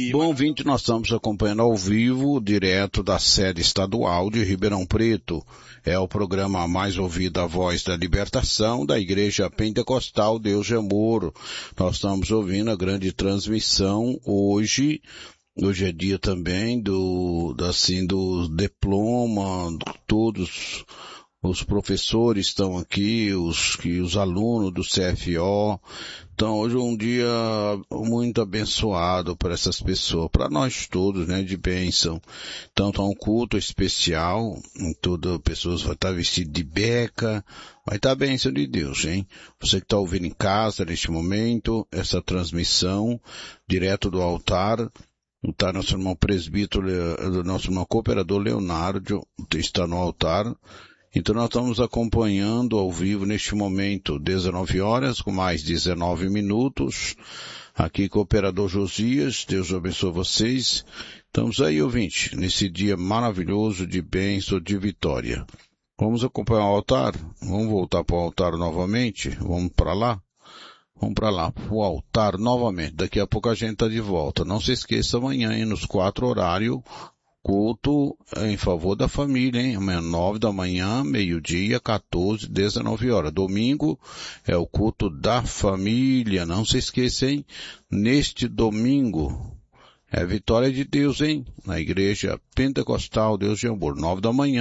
Bom ouvinte, nós estamos acompanhando ao vivo, direto da sede estadual de Ribeirão Preto. É o programa mais ouvido, a Voz da Libertação, da Igreja Pentecostal Deus de Amor. Nós estamos ouvindo a grande transmissão hoje. Hoje é dia também do diploma, todos os professores estão aqui, os alunos do CFO. Então hoje é um dia muito abençoado para essas pessoas, para nós todos, né, de bênção. Então tá um culto especial, todas as pessoas vão estar vestidas de beca, vai estar a bênção de Deus, hein? Você que está ouvindo em casa neste momento, essa transmissão, direto do altar, tá nosso irmão presbítero, nosso irmão cooperador Leonardo está no altar. Então nós estamos acompanhando ao vivo neste momento, 19 horas, com mais 19 minutos, aqui com o operador Josias, Deus abençoe vocês. Estamos aí, ouvinte, nesse dia maravilhoso de bênção, de vitória. Vamos acompanhar o altar? Vamos voltar para o altar novamente? Vamos para lá? Vamos para lá, o altar novamente. Daqui a pouco a gente está de volta. Não se esqueça, amanhã, hein, nos 4 horários, culto em favor da família, hein? Amanhã 9 da manhã, meio-dia, 14, 19 horas. Domingo é o culto da família. Não se esqueça, hein? Neste domingo é vitória de Deus, hein? Na Igreja Pentecostal Deus de Amor, 9 da manhã.